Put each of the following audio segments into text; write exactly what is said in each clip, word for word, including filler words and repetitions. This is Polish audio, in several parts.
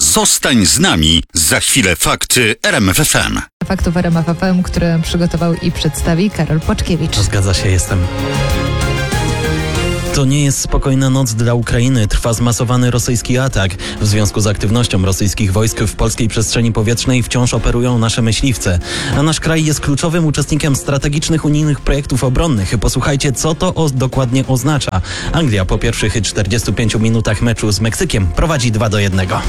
Zostań z nami. Za chwilę fakty R M F F M. Faktów R M F F M, które przygotował i przedstawi Karol Płaczkiewicz. Zgadza się, jestem. To nie jest spokojna noc dla Ukrainy. Trwa zmasowany rosyjski atak. W związku z aktywnością rosyjskich wojsk w polskiej przestrzeni powietrznej wciąż operują nasze myśliwce. A nasz kraj jest kluczowym uczestnikiem strategicznych unijnych projektów obronnych. Posłuchajcie, co to o, dokładnie oznacza. Anglia po pierwszych czterdziestu pięciu minutach meczu z Meksykiem prowadzi dwa do jednego.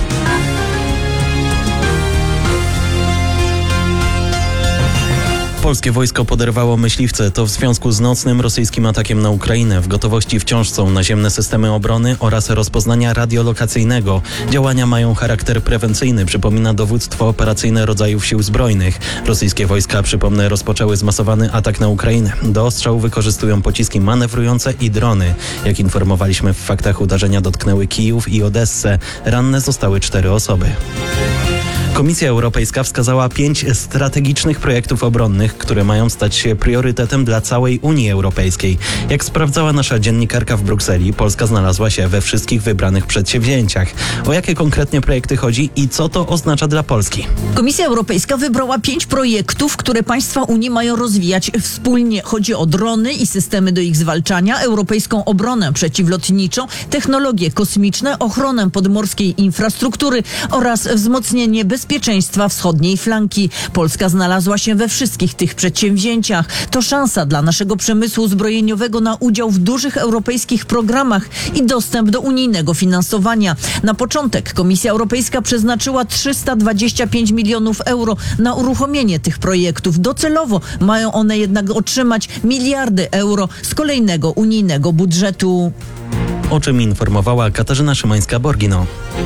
Polskie wojsko poderwało myśliwce. To w związku z nocnym rosyjskim atakiem na Ukrainę. W gotowości wciąż są naziemne systemy obrony oraz rozpoznania radiolokacyjnego. Działania mają charakter prewencyjny, przypomina dowództwo operacyjne rodzajów sił zbrojnych. Rosyjskie wojska, przypomnę, rozpoczęły zmasowany atak na Ukrainę. Do ostrzału wykorzystują pociski manewrujące i drony. Jak informowaliśmy w faktach, uderzenia dotknęły Kijów i Odessę. Ranne zostały cztery osoby. Komisja Europejska wskazała pięć strategicznych projektów obronnych, które mają stać się priorytetem dla całej Unii Europejskiej. Jak sprawdzała nasza dziennikarka w Brukseli, Polska znalazła się we wszystkich wybranych przedsięwzięciach. O jakie konkretnie projekty chodzi i co to oznacza dla Polski? Komisja Europejska wybrała pięć projektów, które państwa Unii mają rozwijać wspólnie. Chodzi o drony i systemy do ich zwalczania, europejską obronę przeciwlotniczą, technologie kosmiczne, ochronę podmorskiej infrastruktury oraz wzmocnienie bezpieczeństwa wschodniej flanki. Polska znalazła się we wszystkich tych przedsięwzięciach. To szansa dla naszego przemysłu zbrojeniowego na udział w dużych europejskich programach i dostęp do unijnego finansowania. Na początek Komisja Europejska przeznaczyła trzysta dwadzieścia pięć milionów euro na uruchomienie tych projektów. Docelowo mają one jednak otrzymać miliardy euro z kolejnego unijnego budżetu. O czym informowała Katarzyna Szymańska-Borgino.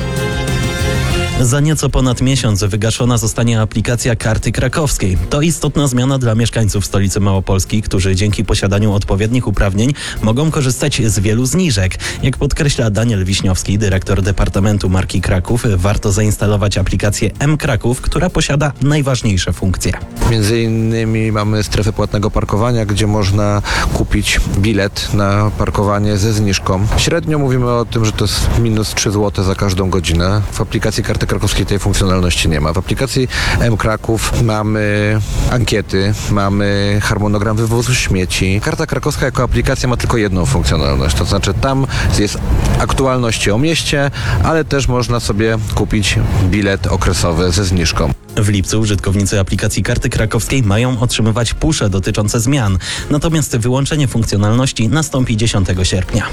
Za nieco ponad miesiąc wygaszona zostanie aplikacja Karty Krakowskiej. To istotna zmiana dla mieszkańców stolicy Małopolski, którzy dzięki posiadaniu odpowiednich uprawnień mogą korzystać z wielu zniżek. Jak podkreśla Daniel Wiśniowski, dyrektor Departamentu Marki Kraków, warto zainstalować aplikację M-Kraków, która posiada najważniejsze funkcje. Między innymi mamy strefę płatnego parkowania, gdzie można kupić bilet na parkowanie ze zniżką. Średnio mówimy o tym, że to jest minus trzy złote za każdą godzinę. W aplikacji Karty Krakowskiej tej funkcjonalności nie ma. W aplikacji M-Kraków mamy ankiety, mamy harmonogram wywozu śmieci. Karta Krakowska jako aplikacja ma tylko jedną funkcjonalność, to znaczy tam jest aktualności o mieście, ale też można sobie kupić bilet okresowy ze zniżką. W lipcu użytkownicy aplikacji Karty Krakowskiej mają otrzymywać pusze dotyczące zmian, natomiast wyłączenie funkcjonalności nastąpi dziesiątego sierpnia.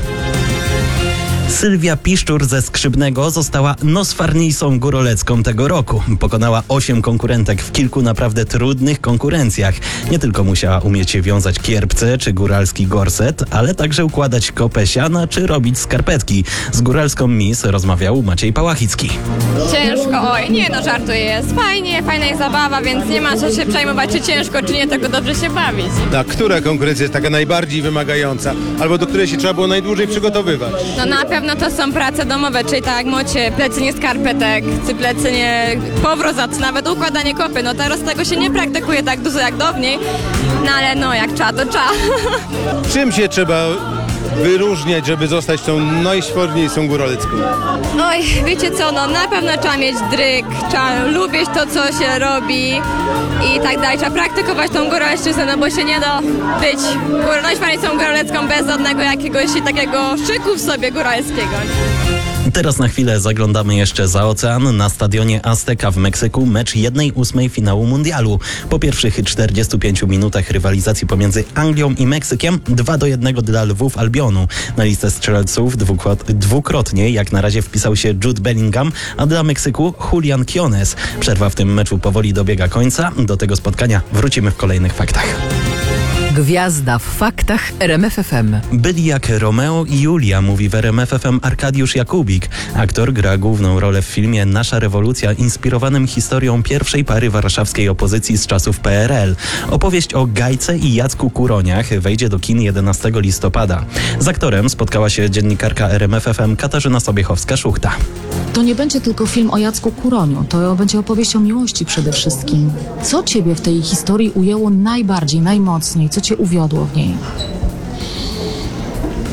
Sylwia Piszczur ze Skrzypnego została nosfarniejsą górolecką tego roku. Pokonała osiem konkurentek w kilku naprawdę trudnych konkurencjach. Nie tylko musiała umieć wiązać kierpce czy góralski gorset, ale także układać kopę siana czy robić skarpetki. Z góralską Miss rozmawiał Maciej Pałachicki. Ciężko, oj, nie no, żartuję, jest fajnie, fajna jest zabawa, więc nie ma co się przejmować, czy ciężko, czy nie, tylko dobrze się bawić. A która konkurencja jest taka najbardziej wymagająca, albo do której się trzeba było najdłużej przygotowywać? No na pewno to są prace domowe, czyli tak jak mocie, plecenie skarpetek, czy plecenie powrozat, nawet układanie kopy, no teraz tego się nie praktykuje tak dużo jak dawniej, no ale no jak trzeba, to trzeba. Czym się trzeba wyróżniać, żeby zostać tą najśforniejszą górolecką? Oj, wiecie co, no na pewno trzeba mieć dryk, trzeba lubić to, co się robi i tak dalej. Trzeba praktykować tą góralszczyznę, no bo się nie da być najśforniejszą górolecką bez żadnego jakiegoś takiego szyku w sobie góralskiego. Teraz na chwilę zaglądamy jeszcze za ocean. Na stadionie Azteca w Meksyku mecz jednej ósmej finału mundialu. Po pierwszych czterdziestu pięciu minutach rywalizacji pomiędzy Anglią i Meksykiem dwa do jednego dla Lwów Albionu. Na listę strzelców dwukrotnie jak na razie wpisał się Jude Bellingham, a dla Meksyku Julian Quiñones. Przerwa w tym meczu powoli dobiega końca. Do tego spotkania wrócimy w kolejnych faktach. Gwiazda w faktach R M F F M. Byli jak Romeo i Julia, mówi w R M F F M Arkadiusz Jakubik. Aktor gra główną rolę w filmie Nasza rewolucja, inspirowanym historią pierwszej pary warszawskiej opozycji z czasów P R L. Opowieść o Gajce i Jacku Kuroniach wejdzie do kin jedenastego listopada. Z aktorem spotkała się dziennikarka R M F F M Katarzyna Sobiechowska-Szuchta. To nie będzie tylko film o Jacku Kuroniu, to będzie opowieść o miłości przede wszystkim. Co ciebie w tej historii ujęło najbardziej, najmocniej? Co cię uwiodło w niej?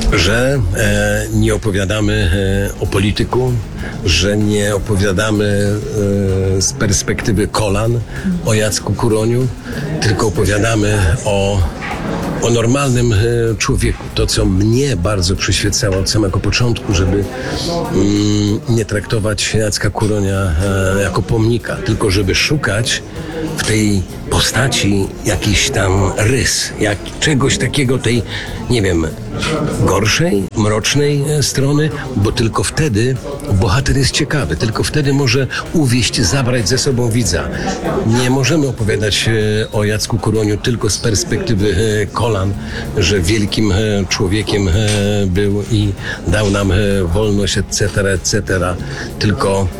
że e, nie opowiadamy e, o polityku, że nie opowiadamy e, z perspektywy kolan o Jacku Kuroniu, tylko opowiadamy o, o normalnym e, człowieku. To, co mnie bardzo przyświecało od samego początku, żeby mm, nie traktować Jacka Kuronia e, jako pomnika, tylko żeby szukać w tej postaci jakiś tam rys, jak, czegoś takiego, tej, nie wiem, gorszej, mrocznej strony, bo tylko wtedy bohater jest ciekawy, tylko wtedy może uwieść, zabrać ze sobą widza. Nie możemy opowiadać e, o Jacku Kuroniu tylko z perspektywy e, kolan, że wielkim e, człowiekiem e, był i dał nam e, wolność, et cetera, et cetera. Tylko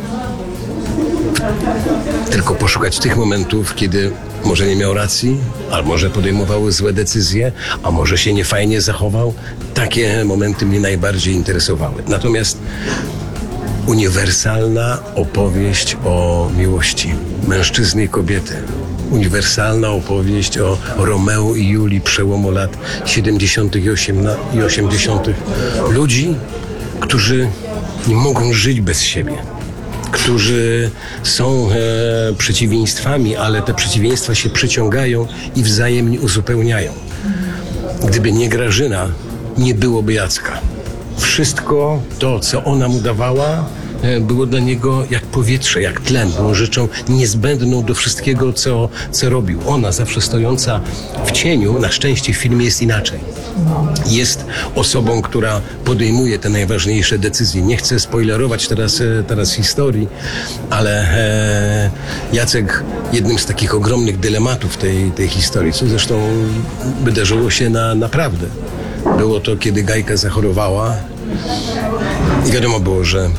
Tylko poszukać tych momentów, kiedy może nie miał racji, a może podejmował złe decyzje, a może się niefajnie zachował. Takie momenty mnie najbardziej interesowały. Natomiast uniwersalna opowieść o miłości mężczyzny i kobiety. Uniwersalna opowieść o Romeo i Julii przełomu lat siedemdziesiątych i osiemdziesiątych. Ludzi, którzy nie mogą żyć bez siebie. Którzy są e, przeciwieństwami, ale te przeciwieństwa się przyciągają i wzajemnie uzupełniają. Gdyby nie Grażyna, nie byłoby Jacka. Wszystko to, co ona mu dawała, e, było dla niego jak powietrze, jak tlen. Było rzeczą niezbędną do wszystkiego, co, co robił. Ona, zawsze stojąca w cieniu, na szczęście w filmie jest inaczej. Jest osobą, która podejmuje te najważniejsze decyzje. Nie chcę spoilerować teraz, teraz historii, ale e, Jacek jednym z takich ogromnych dylematów tej, tej historii, co zresztą wydarzyło się na, naprawdę. Było to, kiedy Gajka zachorowała i wiadomo było, że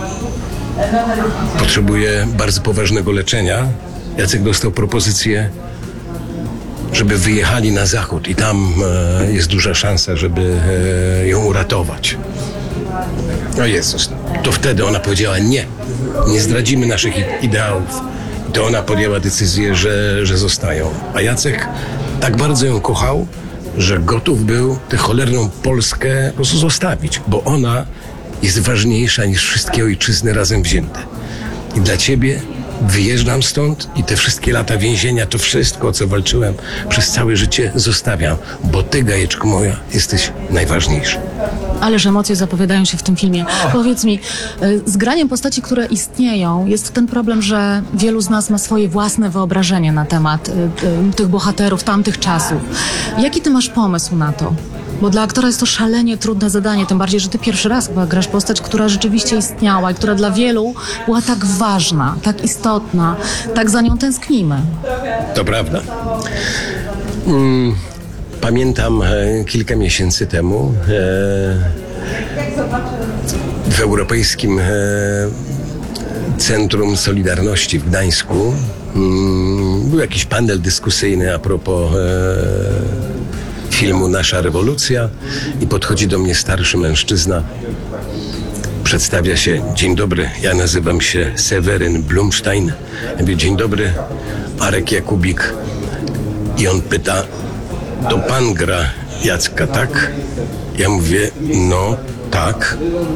potrzebuje bardzo poważnego leczenia. Jacek dostał propozycję, żeby wyjechali na zachód i tam e, jest duża szansa, żeby e, ją uratować. O Jezus, to wtedy ona powiedziała nie, nie zdradzimy naszych ideałów. I to ona podjęła decyzję, że, że zostają. A Jacek tak bardzo ją kochał, że gotów był tę cholerną Polskę po prostu zostawić, bo ona jest ważniejsza niż wszystkie ojczyzny razem wzięte. I dla ciebie wyjeżdżam stąd i te wszystkie lata więzienia, to wszystko, o co walczyłem przez całe życie, zostawiam, bo ty, Gajeczko moja, jesteś najważniejsza. Ależ emocje zapowiadają się w tym filmie. Powiedz mi, z graniem postaci, które istnieją, jest ten problem, że wielu z nas ma swoje własne wyobrażenie na temat y, y, tych bohaterów tamtych czasów. Jaki ty masz pomysł na to? Bo dla aktora jest to szalenie trudne zadanie, tym bardziej, że ty pierwszy raz chyba grasz postać, która rzeczywiście istniała i która dla wielu była tak ważna, tak istotna, tak za nią tęsknimy. To prawda. Mm, pamiętam e, kilka miesięcy temu e, w Europejskim e, Centrum Solidarności w Gdańsku mm, był jakiś panel dyskusyjny a propos e, filmu Nasza rewolucja i podchodzi do mnie starszy mężczyzna, przedstawia się: dzień dobry, ja nazywam się Seweryn Blumstein. Ja mówię: dzień dobry, Arek Jakubik. I on pyta: to pan gra Jacka, tak? Ja mówię: no tak.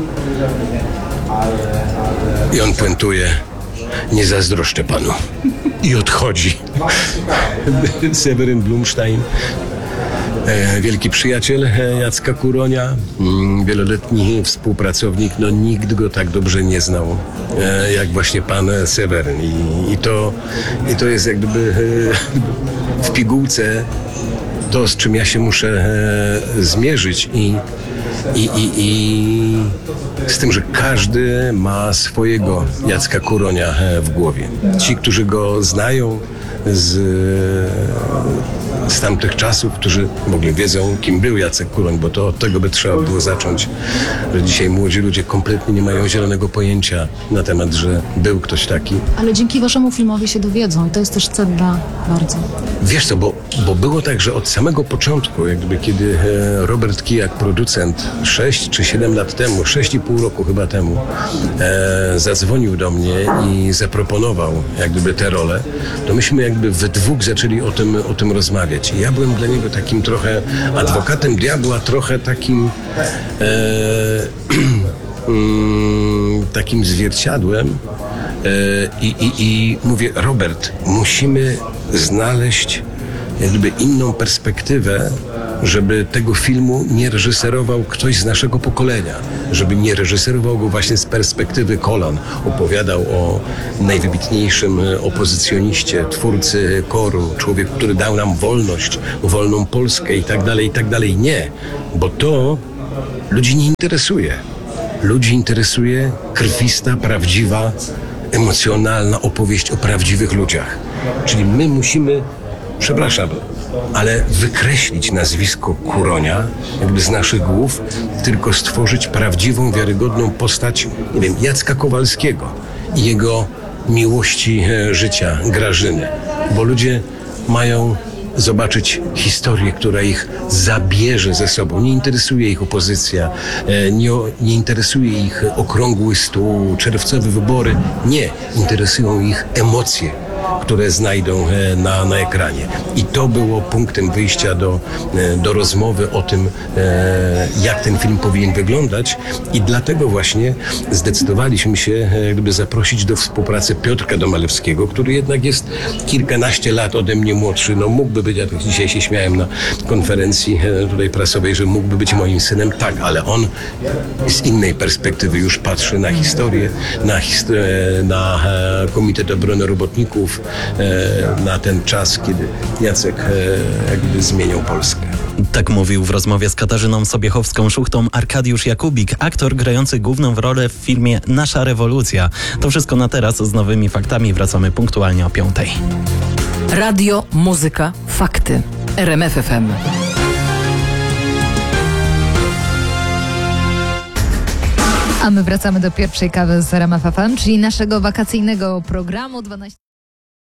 I on puentuje: nie zazdroszczę panu. I odchodzi. Seweryn Blumstein, E, wielki przyjaciel e, Jacka Kuronia, mm, wieloletni współpracownik, no nikt go tak dobrze nie znał, e, jak właśnie pan Seweryn. I, i, to, i to jest jak gdyby e, w pigułce to, z czym ja się muszę e, zmierzyć i, i, i, i z tym, że każdy ma swojego Jacka Kuronia e, w głowie. Ci, którzy go znają z, z tamtych czasów, którzy w ogóle wiedzą, kim był Jacek Kuroń, bo to od tego by trzeba było zacząć, że dzisiaj młodzi ludzie kompletnie nie mają zielonego pojęcia na temat, że był ktoś taki. Ale dzięki waszemu filmowi się dowiedzą i to jest też cenne bardzo. Wiesz co, bo, bo było tak, że od samego początku, jak gdyby kiedy Robert Kijak, producent, sześć czy siedem lat temu, sześć i pół roku chyba temu, e, zadzwonił do mnie i zaproponował jak gdyby tę rolę, to myśmy jakby we dwóch zaczęli o tym, o tym rozmawiać. rozmawiać. I ja byłem dla niego takim trochę adwokatem diabła, trochę takim e, mm, takim zwierciadłem. E, i, i, I mówię, Robert, musimy znaleźć jakby inną perspektywę, żeby tego filmu nie reżyserował ktoś z naszego pokolenia, żeby nie reżyserował go właśnie z perspektywy kolan, opowiadał o najwybitniejszym opozycjoniście, twórcy koru, człowiek, który dał nam wolność, wolną Polskę i tak dalej, i tak dalej. Nie, bo to ludzi nie interesuje. Ludzi interesuje krwista, prawdziwa, emocjonalna opowieść o prawdziwych ludziach. Czyli my musimy, przepraszam, ale wykreślić nazwisko Kuronia jakby z naszych głów, tylko stworzyć prawdziwą, wiarygodną postać, nie wiem, Jacka Kowalskiego i jego miłości e, życia, Grażyny. Bo ludzie mają zobaczyć historię, która ich zabierze ze sobą. Nie interesuje ich opozycja, e, nie, nie interesuje ich okrągły stół, czerwcowe wybory. Nie, interesują ich emocje, które znajdą na, na ekranie. I to było punktem wyjścia do, do rozmowy o tym, jak ten film powinien wyglądać i dlatego właśnie zdecydowaliśmy się gdyby zaprosić do współpracy Piotrka Domalewskiego, który jednak jest kilkanaście lat ode mnie młodszy. No mógłby być, ja dzisiaj się śmiałem na konferencji tutaj prasowej, że mógłby być moim synem. Tak, ale on z innej perspektywy już patrzy na historię, na, hist- na Komitet Obrony Robotników, na ten czas, kiedy Jacek jakby zmieniał Polskę. Tak mówił w rozmowie z Katarzyną Sobiechowską-Szuchtą Arkadiusz Jakubik, aktor grający główną rolę w filmie Nasza rewolucja. To wszystko na teraz. Z nowymi faktami wracamy punktualnie o piątej. Radio, muzyka, fakty. R M F F M. A my wracamy do pierwszej kawy z R M F F M, czyli naszego wakacyjnego programu dwanaście